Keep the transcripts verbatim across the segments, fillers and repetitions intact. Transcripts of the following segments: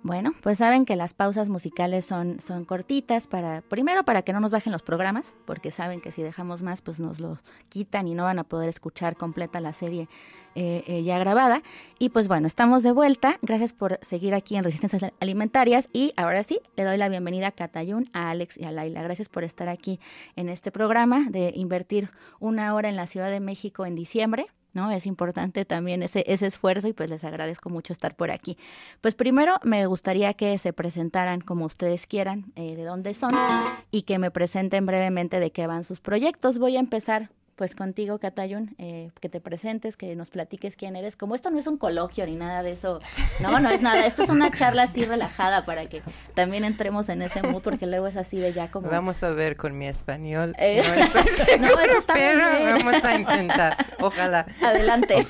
Bueno, pues saben que las pausas musicales son, son cortitas, para primero para que no nos bajen los programas, porque saben que si dejamos más, pues nos lo quitan y no van a poder escuchar completa la serie eh, eh, ya grabada. Y pues bueno, estamos de vuelta. Gracias por seguir aquí en Resistencias Alimentarias. Y ahora sí, le doy la bienvenida a Katayun, a Alex y a Laila. Gracias por estar aquí en este programa de invertir una hora en la Ciudad de México en diciembre, ¿no? Es importante también ese, ese esfuerzo y pues les agradezco mucho estar por aquí. Pues primero me gustaría que se presentaran como ustedes quieran, eh, de dónde son y que me presenten brevemente de qué van sus proyectos. Voy a empezar pues contigo, Katayun, eh, que te presentes, que nos platiques quién eres. Como esto no es un coloquio ni nada de eso, no, no es nada, esto es una charla así relajada para que también entremos en ese mood, porque luego es así de ya como... Vamos a ver con mi español. Eh, no, no, eso está pero muy bien. Vamos a intentar, ojalá. Adelante.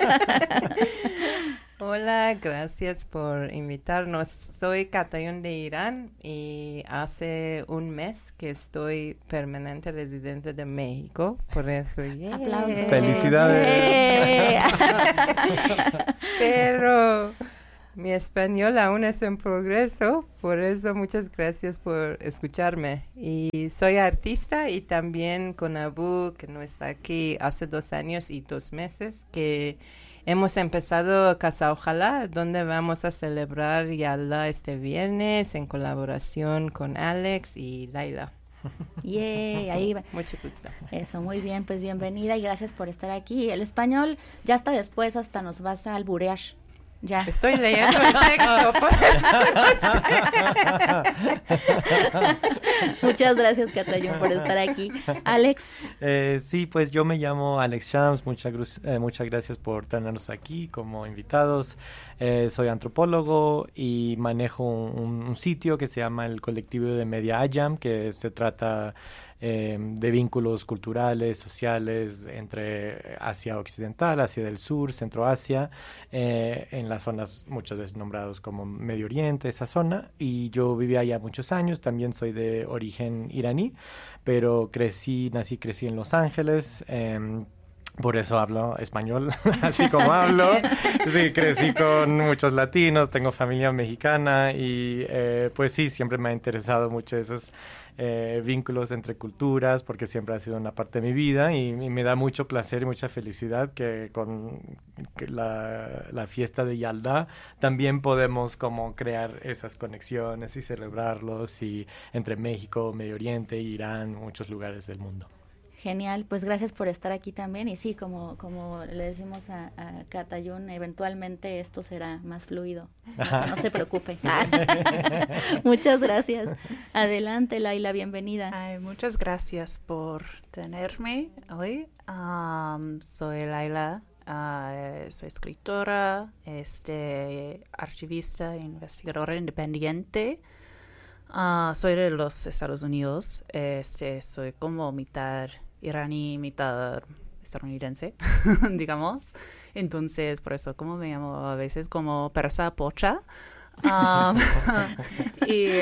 Hola, gracias por invitarnos. Soy Katayun de Irán y hace un mes que estoy permanente residente de México, por eso. Yeah. Aplausos. Felicidades. Yeah. Pero mi español aún es en progreso, por eso muchas gracias por escucharme. Y soy artista y también con Abu, que no está aquí, hace dos años y dos meses que hemos empezado Casa Ojalá, donde vamos a celebrar Yalda este viernes en colaboración con Alex y Laila. Yay, ahí va. Mucho gusto. Eso, muy bien, pues bienvenida y gracias por estar aquí. El español ya hasta después hasta nos vas a alburear. Ya. Estoy leyendo el texto, por eso. Muchas gracias, Katayun, por estar aquí. Alex. Eh, sí, pues yo me llamo Alex Shams, muchas, gru- eh, muchas gracias por tenernos aquí como invitados. Eh, soy antropólogo y manejo un, un sitio que se llama el Colectivo de Media Ayam, que se trata eh, de vínculos culturales, sociales entre Asia Occidental, Asia del Sur, Centro Asia, eh, en las zonas muchas veces nombrados como Medio Oriente, esa zona. Y yo viví allá muchos años, también soy de origen iraní, pero crecí, nací, crecí en Los Ángeles. Eh, Por eso hablo español, así como hablo. Sí, crecí con muchos latinos, tengo familia mexicana y eh, pues sí, siempre me ha interesado mucho esos eh, vínculos entre culturas porque siempre ha sido una parte de mi vida y, y me da mucho placer y mucha felicidad que con que la, la fiesta de Yalda también podemos como crear esas conexiones y celebrarlos y entre México, Medio Oriente, Irán, muchos lugares del mundo. Genial, pues gracias por estar aquí también y sí, como como le decimos a, a Katayun, eventualmente esto será más fluido, no, no se preocupe. Muchas gracias. Adelante, Laila, bienvenida. Ay, muchas gracias por tenerme hoy. Um, soy Laila, uh, soy escritora, este, archivista e investigadora independiente. Uh, soy de los Estados Unidos, este, soy como mitad iraní, mitad estadounidense, digamos. Entonces, por eso como me llamo a veces como persa pocha. Um, y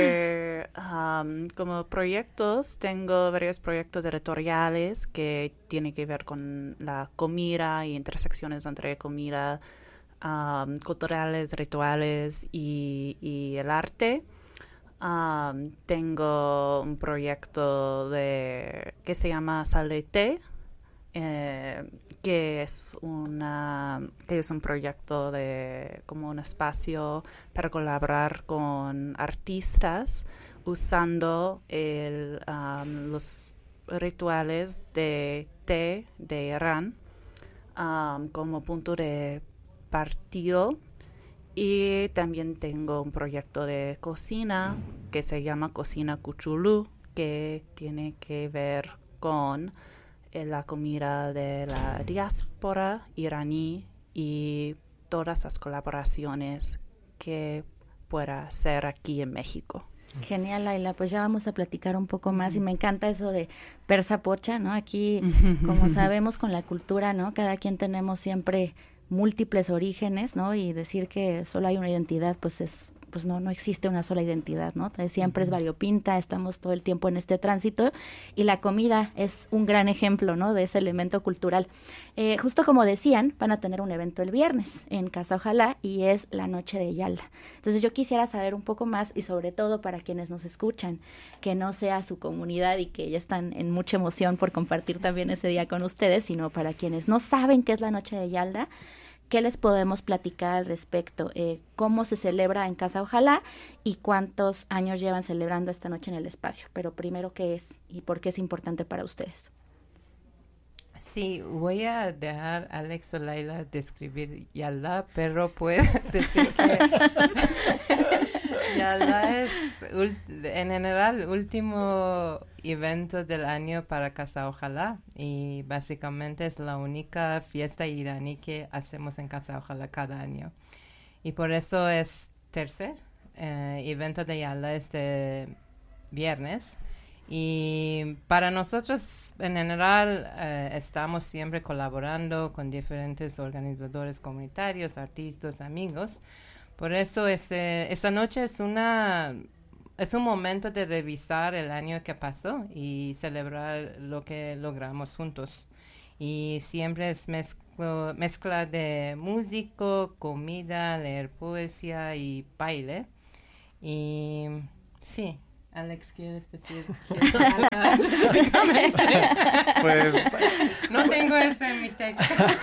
um, como proyectos, tengo varios proyectos editoriales que tienen que ver con la comida y intersecciones entre comida, um, culturales, rituales y, y el arte. Um, tengo un proyecto de que se llama Sal de Té, eh, que es una que es un proyecto de como un espacio para colaborar con artistas usando el, um, los rituales de té de Irán um, como punto de partida. Y también tengo un proyecto de cocina que se llama Cocina Kuchulu, que tiene que ver con eh, la comida de la diáspora iraní y todas las colaboraciones que pueda hacer aquí en México. Genial, Laila, pues ya vamos a platicar un poco más y me encanta eso de persa pocha, ¿no? Aquí, como sabemos con la cultura, ¿no? Cada quien tenemos siempre múltiples orígenes, ¿no? Y decir que solo hay una identidad, pues es pues no, no existe una sola identidad, ¿no? Entonces, siempre uh-huh. es variopinta, estamos todo el tiempo en este tránsito y la comida es un gran ejemplo, ¿no? De ese elemento cultural. Eh, justo como decían, van a tener un evento el viernes en Casa Ojalá y es la Noche de Yalda. Entonces yo quisiera saber un poco más y sobre todo para quienes nos escuchan, que no sea su comunidad y que ya están en mucha emoción por compartir también ese día con ustedes, sino para quienes no saben qué es la Noche de Yalda, ¿qué les podemos platicar al respecto? Eh, ¿Cómo se celebra en Casa Ojalá y cuántos años llevan celebrando esta noche en el espacio? Pero primero, ¿qué es y por qué es importante para ustedes? Sí, voy a dejar a Alex o Laila describir Yalda, pero puedo decir que Yalda es en general el último evento del año para Casa Ojalá y básicamente es la única fiesta iraní que hacemos en Casa Ojalá cada año. Y por eso es tercer eh, evento de Yalda este viernes. Y para nosotros, en general, eh, estamos siempre colaborando con diferentes organizadores comunitarios, artistas, amigos. Por eso ese, esa noche es una es un momento de revisar el año que pasó y celebrar lo que logramos juntos. Y siempre es mezclo, mezcla de músico, comida, leer poesía y baile. Y sí. Alex, ¿quieres decir algo específicamente? Pues, no tengo eso en mi texto.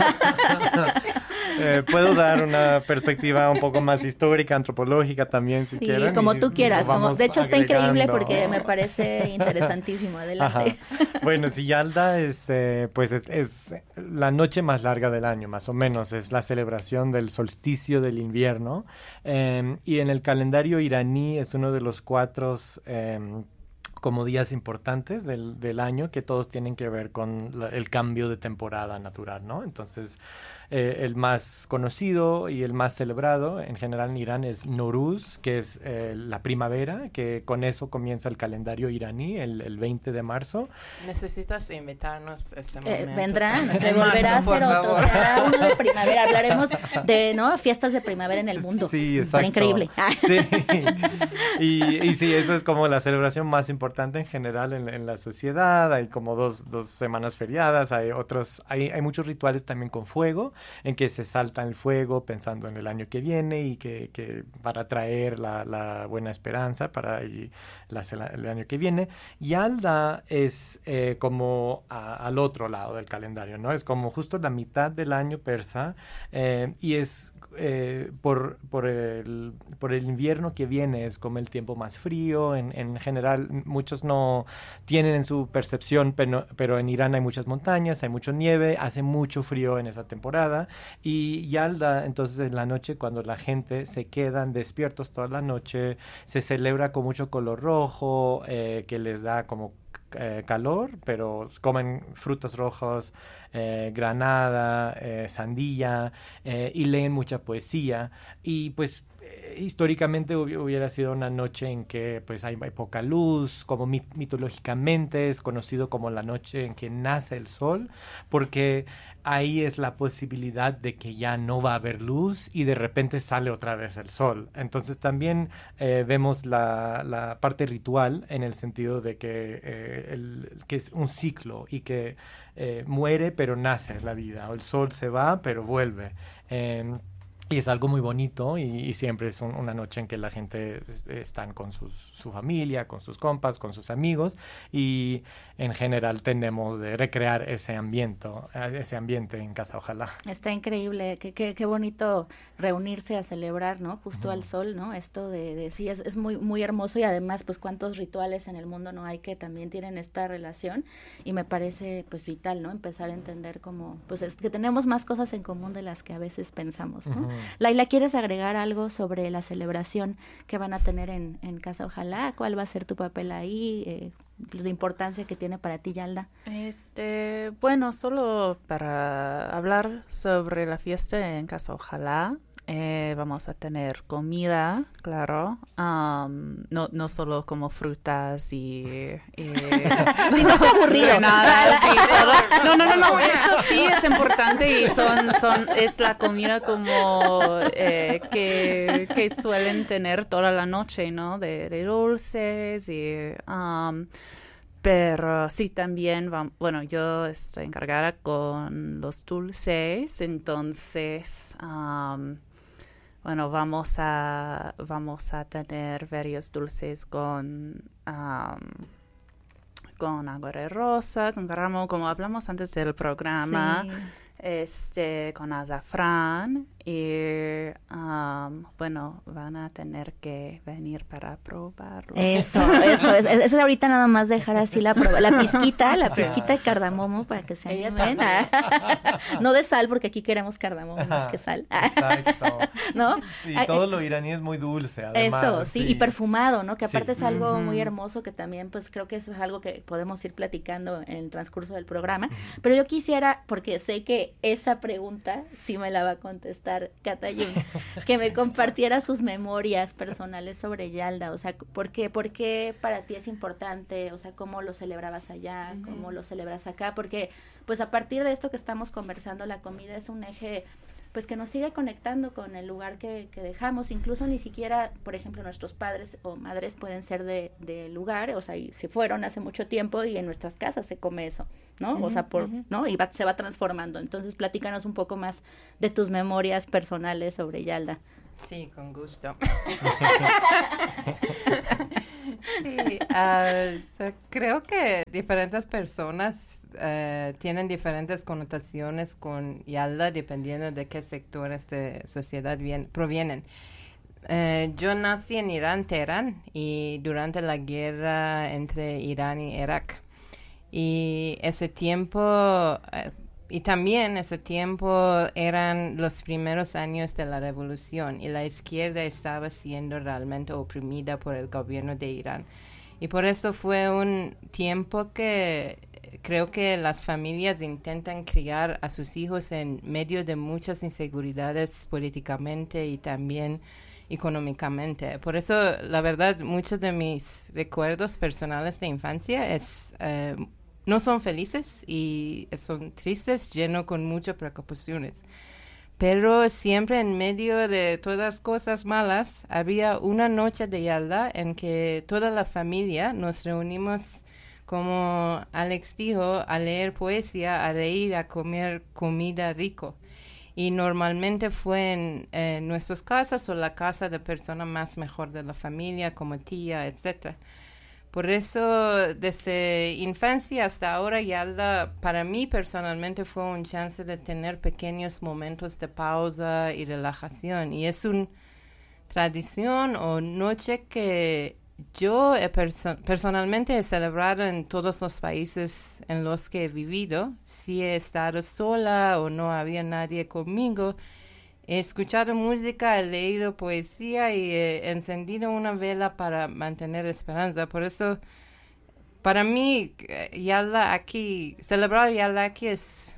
eh, puedo dar una perspectiva un poco más histórica, antropológica también, si sí, quieren. Sí, como y, tú quieras. Como, de hecho, agregando. Está increíble porque me parece interesantísimo. Adelante. Ajá. Bueno, si Yalda es, eh, pues es, es la noche más larga del año, más o menos. Es la celebración del solsticio del invierno. Eh, y en el calendario iraní es uno de los cuatro... Eh, como días importantes del, del año que todos tienen que ver con la, el cambio de temporada natural, ¿no? Entonces, eh, el más conocido y el más celebrado en general en Irán es Nowruz, que es eh, la primavera, que con eso comienza el calendario iraní, el, el veinte de marzo. Necesitas invitarnos a este eh, momento. Vendrán, se volverá marzo, a hacer otro, será uno de primavera, hablaremos de, ¿no? Fiestas de primavera en el mundo. Sí, exacto. Será increíble. Sí, y, y sí, eso es como la celebración más importante en general en, en la sociedad. Hay como dos, dos semanas feriadas, hay otros, hay, hay muchos rituales también con fuego, en que se salta el fuego pensando en el año que viene y que, que para traer la, la buena esperanza para y la, el año que viene. Yalda es eh, como a, al otro lado del calendario, ¿no? Es como justo la mitad del año persa eh, y es eh, por, por, el, por el invierno que viene, es como el tiempo más frío. En, en general, muchos no tienen en su percepción, pero, pero en Irán hay muchas montañas, hay mucha nieve, hace mucho frío en esa temporada. Y Yalda, entonces en la noche, cuando la gente se quedan despiertos toda la noche, se celebra con mucho color rojo, eh, que les da como Eh, calor, pero comen frutos rojos, eh, granada, eh, sandía, eh, y leen mucha poesía. Y pues eh, históricamente hubi- hubiera sido una noche en que pues hay, hay poca luz, como mit- mitológicamente es conocido como la noche en que nace el sol, porque ahí es la posibilidad de que ya no va a haber luz y de repente sale otra vez el sol. Entonces también eh, vemos la, la parte ritual en el sentido de que, eh, el, que es un ciclo y que eh, muere pero nace la vida, o el sol se va pero vuelve. Eh, Y es algo muy bonito y, y siempre es un, una noche en que la gente está con sus, su familia, con sus compas, con sus amigos, y en general tenemos de recrear ese ambiente, ese ambiente en Casa Ojalá. Está increíble, qué, qué, qué bonito reunirse a celebrar, ¿no? Justo uh-huh. al sol, ¿no? Esto de, de sí, es, es muy, muy hermoso y además, pues, cuántos rituales en el mundo no hay que también tienen esta relación y me parece, pues, vital, ¿no? Empezar a entender como, pues, es que tenemos más cosas en común de las que a veces pensamos, ¿no? Uh-huh. Laila, ¿quieres agregar algo sobre la celebración que van a tener en, en Casa Ojalá? ¿Cuál va a ser tu papel ahí? Eh, la importancia que tiene para ti, Yalda. Este, bueno, solo para hablar sobre la fiesta en Casa Ojalá. Eh, vamos a tener comida, claro, um, no, no solo como frutas y... y si no te aburrido. Nada, sí, todo. No, no, no, no, eso sí es importante y son, son, es la comida como eh, que, que suelen tener toda la noche, ¿no? De, de dulces y... Um, Pero sí, también, va, bueno, yo estoy encargada con los dulces, entonces, um, bueno, vamos a, vamos a tener varios dulces con, um, con agua de rosa, con caramelo, como hablamos antes del programa, sí. este, con azafrán y, um, bueno, van a tener que venir para probarlo. Eso, eso, es, es, es ahorita nada más dejar así la la pizquita, la pizquita de cardamomo para que se animen. No de sal, porque aquí queremos cardamomo más que sal. Exacto. ¿No? Sí, sí, todo lo iraní es muy dulce, además. Eso, sí, sí. Y perfumado, ¿no? Que aparte sí. es algo uh-huh. muy hermoso, que también, pues, creo que eso es algo que podemos ir platicando en el transcurso del programa. Uh-huh. Pero yo quisiera, porque sé que esa pregunta sí me la va a contestar Catayún, que me compartiera sus memorias personales sobre Yalda, o sea, ¿por qué, por qué para ti es importante? O sea, ¿cómo lo celebrabas allá? Uh-huh. ¿Cómo lo celebras acá? Porque, pues, a partir de esto que estamos conversando, la comida es un eje, pues, que nos sigue conectando con el lugar que, que dejamos, incluso ni siquiera, por ejemplo, nuestros padres o madres pueden ser de, de lugar, o sea, y se fueron hace mucho tiempo y en nuestras casas se come eso, ¿no? Uh-huh, o sea, por, uh-huh. ¿no? Y va, se va transformando. Entonces, platícanos un poco más de tus memorias personales sobre Yalda. Sí, con gusto. sí, uh, creo que diferentes personas Uh, tienen diferentes connotaciones con Yalda dependiendo de qué sectores de sociedad bien, provienen. Uh, yo nací en Irán, Teherán, y durante la guerra entre Irán y Irak. Y ese tiempo, uh, y también ese tiempo eran los primeros años de la revolución y la izquierda estaba siendo realmente oprimida por el gobierno de Irán. Y por eso fue un tiempo que creo que las familias intentan criar a sus hijos en medio de muchas inseguridades políticamente y también económicamente. Por eso, la verdad, muchos de mis recuerdos personales de infancia es, eh, no son felices y son tristes, llenos con muchas preocupaciones. Pero siempre en medio de todas las cosas malas, había una noche de Yalda en que toda la familia nos reunimos, como Alex dijo, a leer poesía, a reír, a comer comida rico. Y normalmente fue en eh, nuestras casas o la casa de persona más mejor de la familia, como tía, etcétera. Por eso, desde infancia hasta ahora, Yalda, para mí personalmente fue un chance de tener pequeños momentos de pausa y relajación. Y es una tradición o noche que yo he perso- personalmente he celebrado en todos los países en los que he vivido. Si he estado sola o no había nadie conmigo, he escuchado música, he leído poesía y he encendido una vela para mantener esperanza. Por eso, para mí, Yalda aquí, celebrar Yalda aquí es,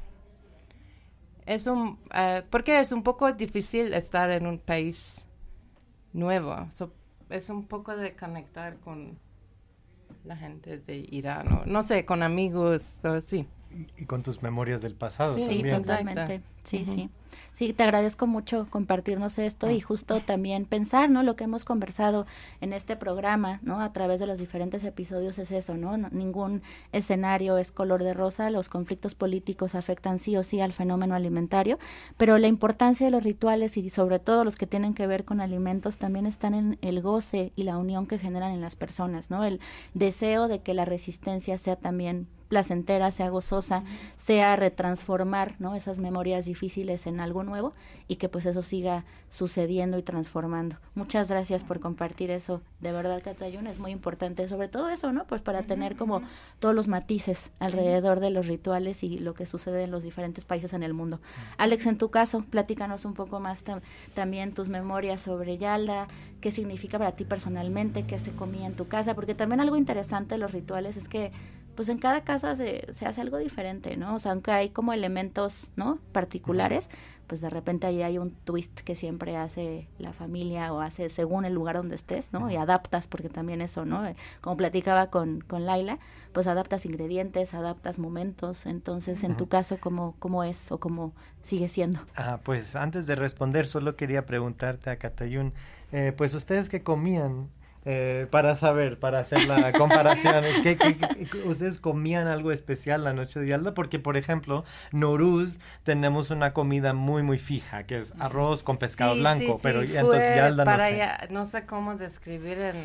es un, uh, porque es un poco difícil estar en un país nuevo. So, es un poco de conectar con la gente de Irán, o, no sé, con amigos, o, sí. Y, y con tus memorias del pasado sí, también. Sí, totalmente. Sí, uh-huh. sí. Sí, te agradezco mucho compartirnos esto uh-huh. y justo también pensar, ¿no? Lo que hemos conversado en este programa, ¿no? A través de los diferentes episodios es eso, ¿no? no ningún escenario es color de rosa, los conflictos políticos afectan sí o sí al fenómeno alimentario, pero la importancia de los rituales y sobre todo los que tienen que ver con alimentos también están en el goce y la unión que generan en las personas, ¿no? El deseo de que la resistencia sea también placentera, sea gozosa, sea retransformar, ¿no? Esas memorias difíciles en algo nuevo y que pues eso siga sucediendo y transformando. Muchas gracias por compartir eso. De verdad, Catayún, es muy importante, sobre todo eso, ¿no? Pues para tener como todos los matices alrededor de los rituales y lo que sucede en los diferentes países en el mundo. Alex, en tu caso, platícanos un poco más tam- también tus memorias sobre Yalda, qué significa para ti personalmente, qué se comía en tu casa, porque también algo interesante de los rituales es que pues en cada casa se, se hace algo diferente, ¿no? O sea, aunque hay como elementos, ¿no? particulares, pues de repente ahí hay un twist que siempre hace la familia o hace según el lugar donde estés, ¿no? Y adaptas, porque también eso, ¿no? Como platicaba con, con Laila, pues adaptas ingredientes, adaptas momentos. Entonces, en tu caso, ¿cómo, cómo es o cómo sigue siendo? Ah, pues antes de responder, solo quería preguntarte a Catayún, eh, pues ustedes qué comían, eh, para saber, para hacer la comparación, ¿qué, qué, qué, ¿ustedes comían algo especial la noche de Yalda? Porque, por ejemplo, Nowruz tenemos una comida muy, muy fija, que es arroz con pescado sí, blanco, sí, pero sí, entonces Yalda no para sé. Ya, no sé cómo describir en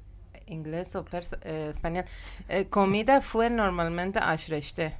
inglés o perso- eh, español. Eh, comida fue normalmente ashreşte.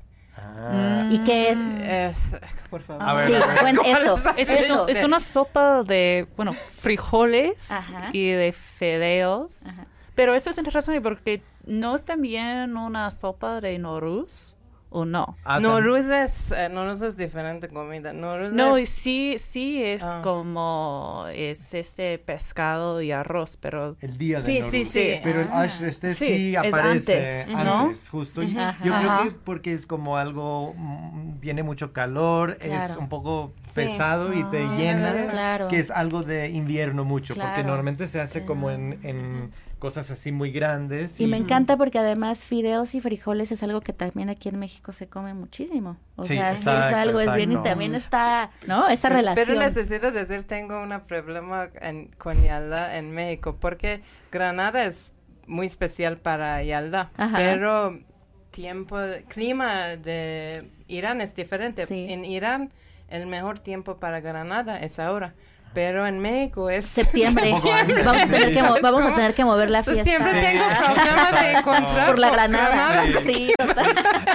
Ah. ¿Y qué es? Es, por favor. A ver, Sí, a ver. bueno, eso, Es, eso. es, es una sopa de, bueno, frijoles Ajá. y de fideos. Ajá. Pero eso es interesante porque no es también una sopa de Nowruz, ¿o no? Ah, Nowruz es, eh, Nowruz es diferente comida. Nowruz No, y es, sí, sí es Ah. como, es este pescado y arroz, pero el día de Sí, Nowruz. sí, sí. Pero el Ah. Ash este sí, Sí, es aparece antes, antes, ¿no? justo. Y Ajá. yo creo Ajá. que porque es como algo, mm, tiene mucho calor, es Claro. un poco Sí. pesado y te Ah, llena, claro. que es algo de invierno mucho, porque Claro. normalmente se hace como en, en cosas así muy grandes. Y me encanta porque además fideos y frijoles es algo que también aquí en México se come muchísimo. O Sí, sea, sí es exacto, algo, es bien y exacto. también está, ¿no? Esa Pero relación. necesito decir, tengo un problema en, con Yalda en México, porque Granada es muy especial para Yalda, Ajá. pero tiempo, clima de Irán es diferente. Sí. En Irán el mejor tiempo para Granada es ahora, pero en México es Septiembre. Un poco antes, Vamos a tener sí. que mo- vamos a tener que mover la Entonces, fiesta. siempre Sí. tengo problemas de encontrar Por la co- granada. Sí. Sí, total.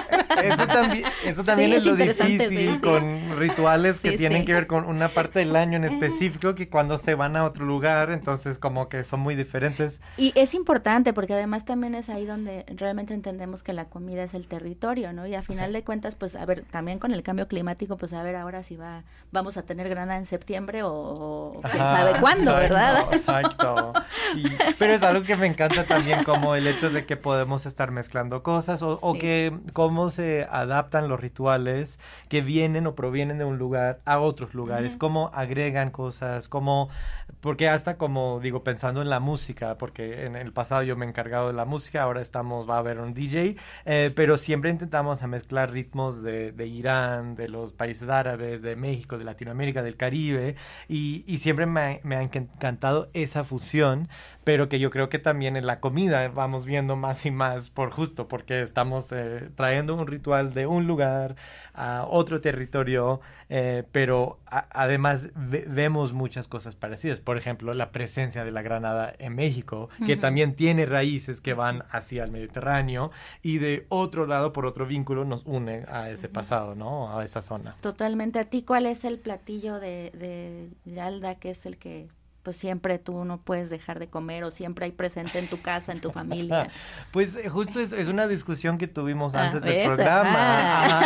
Eso también, eso también Sí, es es lo interesante, difícil sí, sí. con rituales que Sí, tienen sí. que ver con una parte del año en específico, que cuando se van a otro lugar, entonces como que son muy diferentes. Y es importante porque además también es ahí donde realmente entendemos que la comida es el territorio, ¿no? Y a final Sí. de cuentas, pues a ver, también con el cambio climático, pues a ver ahora si va, vamos a tener Granada en septiembre o, o quién Ajá, sabe cuándo, exacto, ¿verdad? Exacto. Y- pero es algo que me encanta también, como el hecho de que podemos estar mezclando cosas o, o Sí. que cómo se adaptan los rituales que vienen o provienen de un lugar a otros lugares, Ujú. cómo agregan cosas, cómo, porque hasta como digo, pensando en la música, porque en el pasado yo me he encargado de la música, ahora estamos, va a haber un D J, eh, pero siempre intentamos a mezclar ritmos de, de Irán, de los países árabes, de México, de Latinoamérica, del Caribe, y, y siempre me ha, me ha encantado esa fusión, pero que yo creo que también en la comida vamos viendo más y más por justo, porque estamos eh, trayendo un ritual de un lugar a otro territorio, eh, pero a- además ve- vemos muchas cosas parecidas. Por ejemplo, la presencia de la granada en México, que Ujú. también tiene raíces que van hacia el Mediterráneo, y de otro lado, por otro vínculo, nos une a ese pasado, ¿no? A esa zona. Totalmente. ¿A ti cuál es el platillo de, de Yalda que es el que pues siempre tú no puedes dejar de comer o siempre hay presente en tu casa, en tu familia? Pues eh, justo es, es una discusión que tuvimos Ah, antes del ¿ves? programa. Ah.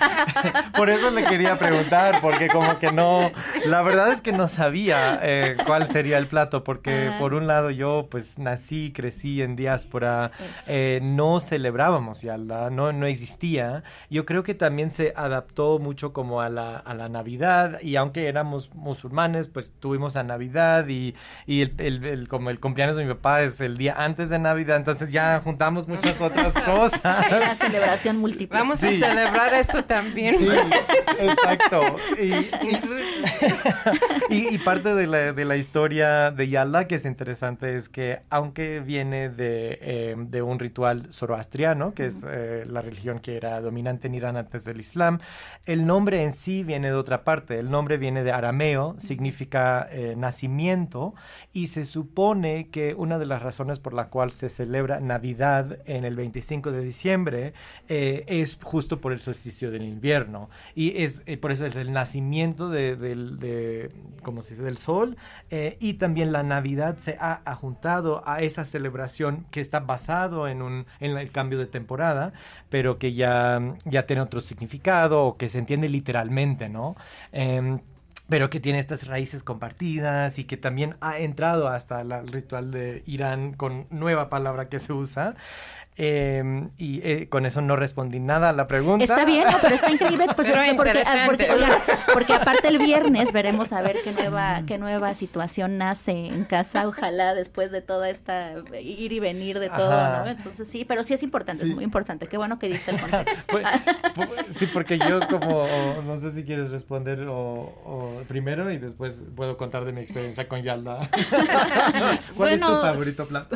Ajá. Por eso le quería preguntar, porque como que no, la verdad es que no sabía eh, cuál sería el plato, porque Ajá. por un lado yo pues nací, crecí en diáspora, Eso. eh, no celebrábamos Yalda, no, no existía. Yo creo que también se adaptó mucho como a la, a la Navidad, y aunque éramos musulmanes, pues tuvimos a Navidad y, y el, el- el- como el cumpleaños de mi papá es el día antes de Navidad, entonces ya juntamos muchas otras Una cosas. celebración múltiple. Vamos Sí. a celebrar eso también. Sí, exacto. Y, y- y, y parte de la, de la historia de Yalda que es interesante es que aunque viene de, eh, de un ritual zoroastriano, que es eh, la religión que era dominante en Irán antes del Islam, el nombre en sí viene de otra parte. El nombre viene de arameo, significa eh, nacimiento, y se supone que una de las razones por la cual se celebra Navidad en el veinticinco de diciembre eh, es justo por el solsticio del invierno, y es eh, por eso es el nacimiento de, de, de ¿cómo se dice? Del sol, eh, y también la Navidad se ha ajuntado a esa celebración que está basado en, un, en el cambio de temporada, pero que ya, ya tiene otro significado, o que se entiende literalmente, ¿no? Eh, pero que tiene estas raíces compartidas y que también ha entrado hasta la, el ritual de Irán con nueva palabra que se usa. Eh, y eh, con eso no respondí nada a la pregunta. Está bien, no, pero está increíble, pues, Pero porque, interesante. porque, oiga, porque aparte el viernes veremos a ver qué nueva, qué nueva situación nace en casa, ojalá después de toda esta ir y venir de todo, Ajá. ¿no? Entonces sí, pero sí es importante, Sí. es muy importante, qué bueno que diste el contexto. Pues, pues, sí, porque yo como, o, no sé si quieres responder o, o primero y después puedo contar de mi experiencia con Yalda. ¿Cuál Bueno, es tu favorito plato?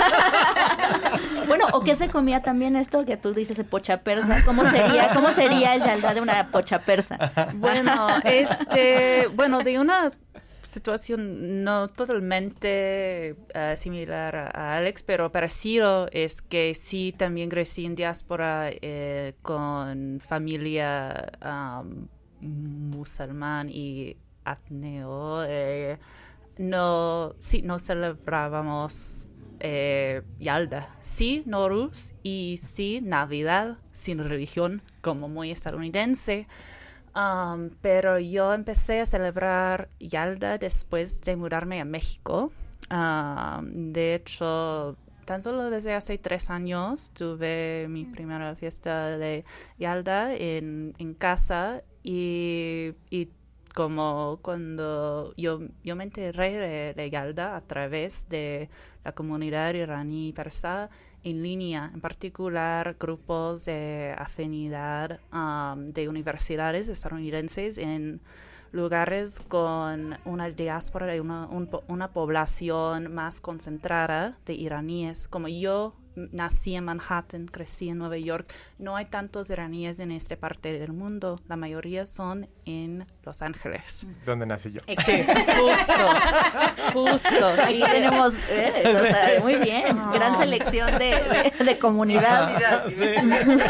Bueno, o qué se comía también esto que tú dices de pocha persa, ¿cómo sería, cómo sería el Yalda de una pocha persa? Bueno, este, bueno, de una situación no totalmente uh, similar a Alex, pero parecido es que sí también crecí en diáspora eh, con familia um, musulmán y atneo. Eh, no, sí, no celebrábamos Eh, Yalda, sí Nowruz y sí Navidad sin religión, como muy estadounidense, um, pero yo empecé a celebrar Yalda después de mudarme a México. Um, de hecho, tan solo desde hace tres años tuve mi primera fiesta de Yalda en, en casa y, y como cuando yo, yo me enteré de, de Yalda a través de la comunidad iraní persa en línea, en particular grupos de afinidad um, de universidades estadounidenses en lugares con una diáspora y una, un, una población más concentrada de iraníes. Como yo nací en Manhattan, crecí en Nueva York, no hay tantos iraníes en esta parte del mundo, la mayoría son en Los Ángeles. ¿Dónde nací yo? Sí, justo, justo. Aquí tenemos, eh, o sea, muy bien, gran selección de, de, de comunidad. Sí.